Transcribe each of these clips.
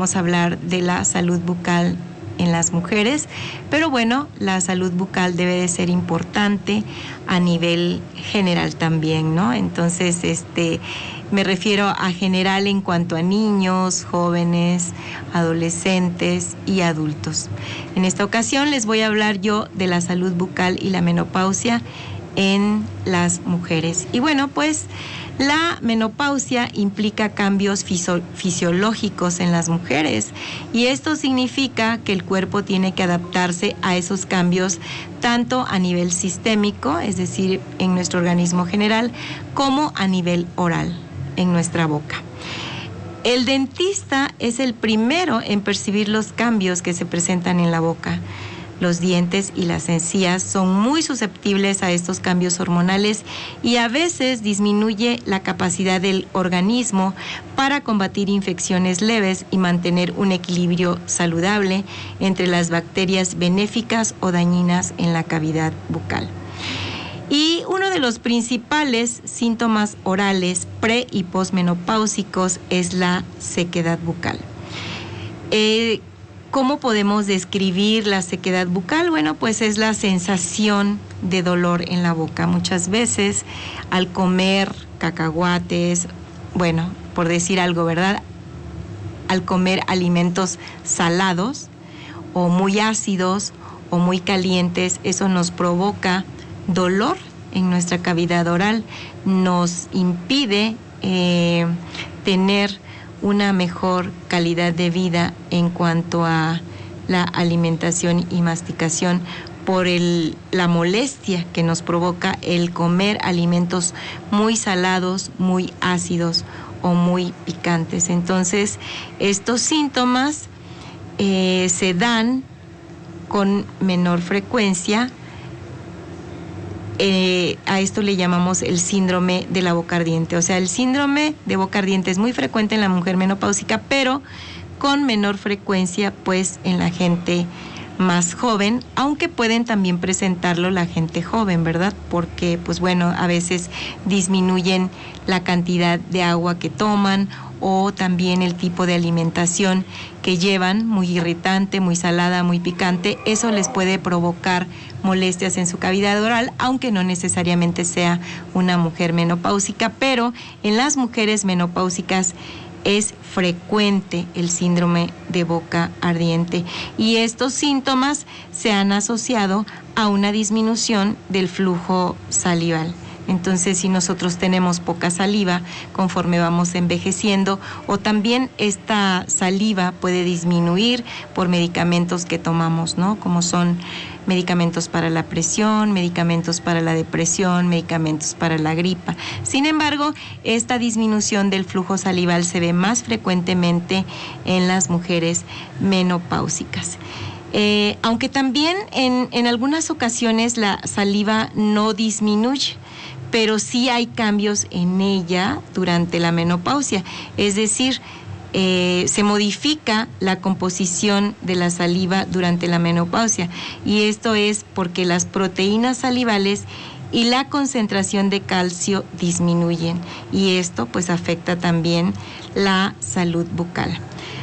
vamos a hablar de la salud bucal en las mujeres, pero bueno, la salud bucal debe de ser importante a nivel general también, ¿no? Entonces, me refiero a general en cuanto a niños, jóvenes, adolescentes y adultos. En esta ocasión les voy a hablar yo de la salud bucal y la menopausia en las mujeres. Y bueno, pues la menopausia implica cambios fisiológicos en las mujeres y esto significa que el cuerpo tiene que adaptarse a esos cambios tanto a nivel sistémico, es decir, en nuestro organismo general, como a nivel oral, en nuestra boca. El dentista es el primero en percibir los cambios que se presentan en la boca. Los dientes y las encías son muy susceptibles a estos cambios hormonales y a veces disminuye la capacidad del organismo para combatir infecciones leves y mantener un equilibrio saludable entre las bacterias benéficas o dañinas en la cavidad bucal. Y uno de los principales síntomas orales pre- y posmenopáusicos es la sequedad bucal. ¿Cómo podemos describir la sequedad bucal? Bueno, pues es la sensación de dolor en la boca. Muchas veces al comer cacahuates, bueno, por decir algo, ¿verdad? Al comer alimentos salados o muy ácidos o muy calientes, eso nos provoca dolor en nuestra cavidad oral, nos impide tener una mejor calidad de vida en cuanto a la alimentación y masticación por la molestia que nos provoca el comer alimentos muy salados, muy ácidos o muy picantes. Entonces, estos síntomas se dan con menor frecuencia. A esto le llamamos el síndrome de la boca ardiente. O sea, el síndrome de boca ardiente es muy frecuente en la mujer menopáusica, pero con menor frecuencia pues en la gente más joven, aunque pueden también presentarlo la gente joven, ¿verdad? Porque pues bueno, a veces disminuyen la cantidad de agua que toman o también el tipo de alimentación que llevan, muy irritante, muy salada, muy picante. Eso les puede provocar molestias en su cavidad oral, aunque no necesariamente sea una mujer menopáusica, pero en las mujeres menopáusicas es frecuente el síndrome de boca ardiente y estos síntomas se han asociado a una disminución del flujo salival. Entonces, si nosotros tenemos poca saliva conforme vamos envejeciendo, o también esta saliva puede disminuir por medicamentos que tomamos, ¿no? Como son medicamentos para la presión, medicamentos para la depresión, medicamentos para la gripa. Sin embargo, esta disminución del flujo salival se ve más frecuentemente en las mujeres menopáusicas. Aunque también en algunas ocasiones la saliva no disminuye, pero sí hay cambios en ella durante la menopausia, es decir, se modifica la composición de la saliva durante la menopausia y esto es porque las proteínas salivales y la concentración de calcio disminuyen y esto pues afecta también la salud bucal.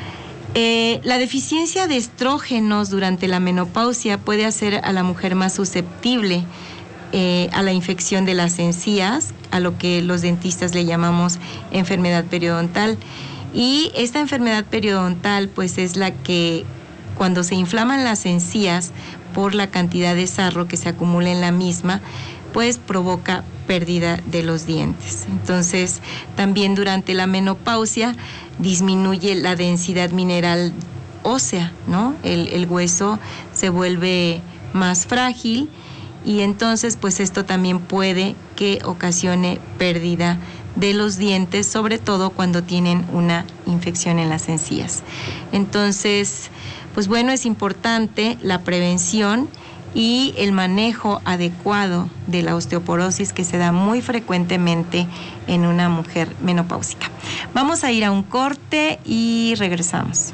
La deficiencia de estrógenos durante la menopausia puede hacer a la mujer más susceptible a la infección de las encías, a lo que los dentistas le llamamos enfermedad periodontal. Y esta enfermedad periodontal pues es la que cuando se inflaman las encías por la cantidad de sarro que se acumula en la misma, pues provoca pérdida de los dientes. Entonces, también durante la menopausia disminuye la densidad mineral ósea, ¿no? El hueso se vuelve más frágil y entonces pues esto también puede que ocasione pérdida de los dientes, sobre todo cuando tienen una infección en las encías. Entonces, pues bueno, es importante la prevención y el manejo adecuado de la osteoporosis que se da muy frecuentemente en una mujer menopáusica. Vamos a ir a un corte y regresamos.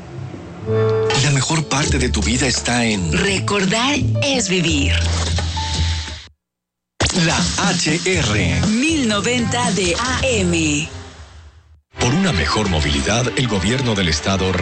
La mejor parte de tu vida está en Recordar es vivir. La HR 1090 de AM. Por una mejor movilidad, el gobierno del estado